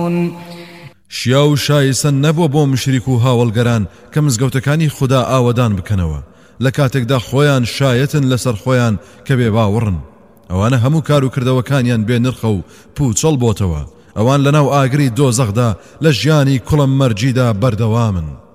يعلمون شیا و شایسەن نەبووە بۆ مشریک و هاوڵگەران کە مزگەوتەکانی خوددا ئاوەدان بکەنەوە لە کاتێکدا خۆیان شایەتن لەسەر خۆیان کە بێ باوەڕن ئەوانە هەموو کار و کردەوەکانیان بێ نرخە و پوچەڵ بۆتەوە ئەوان لەناو ئاگری دۆزەخدا لە ژیانی کوڵم مەرجیدا بەردەوامن